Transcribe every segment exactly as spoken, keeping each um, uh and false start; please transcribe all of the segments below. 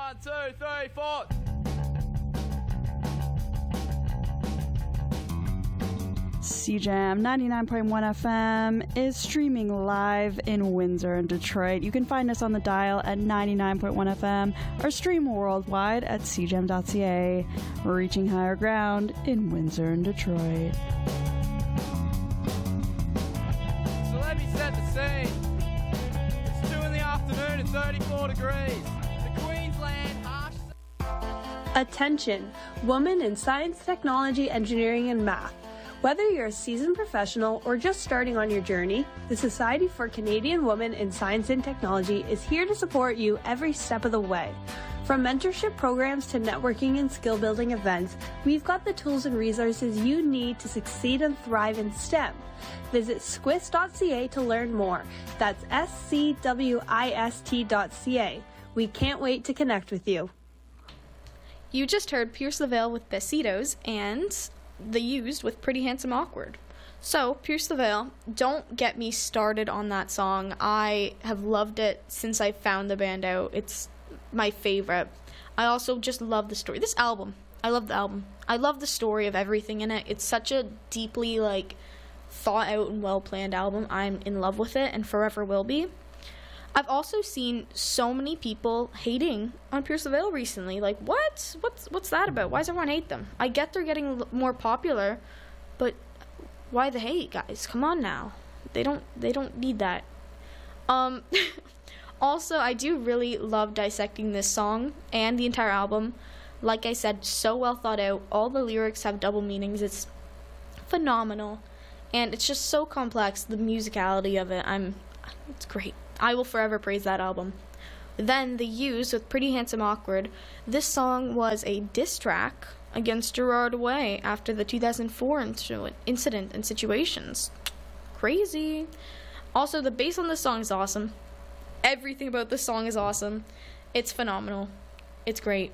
One, two, three, four. C Jam ninety-nine point one F M is streaming live in Windsor and Detroit. You can find us on the dial at ninety-nine point one F M or stream worldwide at c jam dot c a. We're reaching higher ground in Windsor and Detroit. So let me set the scene. It's two in the afternoon and thirty-four degrees. The Queensland harsh... Attention, women in science, technology, engineering, and math. Whether you're a seasoned professional or just starting on your journey, the Society for Canadian Women in Science and Technology is here to support you every step of the way. From mentorship programs to networking and skill building events, we've got the tools and resources you need to succeed and thrive in STEM. Visit squist dot c a to learn more. That's S C W I S T dot C A. We can't wait to connect with you. You just heard Pierce the Veil with Besitos and The Used with Pretty Handsome Awkward. So, Pierce the Veil, don't get me started on that song. I have loved it since I found the band out. It's my favorite. I also just love the story. This album, I love the album. I love the story of everything in it. It's such a deeply, like, thought out and well-planned album. I'm in love with it and forever will be. I've also seen so many people hating on Pierce the Veil recently. Like, what? What's what's that about? Why does everyone hate them? I get they're getting l- more popular, but why the hate, guys? Come on now. They don't they don't need that. Um also, I do really love dissecting this song and the entire album. Like I said, so well thought out. All the lyrics have double meanings. It's phenomenal. And it's just so complex, the musicality of it. I'm it's great. I will forever praise that album. Then The Used with Pretty Handsome Awkward. This song was a diss track against Gerard Way after the two thousand four incident and situations. Crazy. Also, the bass on this song is awesome. Everything about this song is awesome. It's phenomenal. It's great.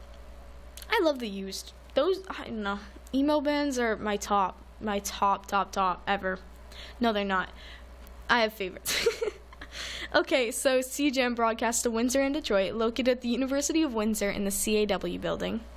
I love The Used. Those, I don't know, emo bands are my top, my top, top, top ever. No, they're not. I have favorites. Okay, so C J M broadcasts to Windsor and Detroit, located at the University of Windsor in the C A W building.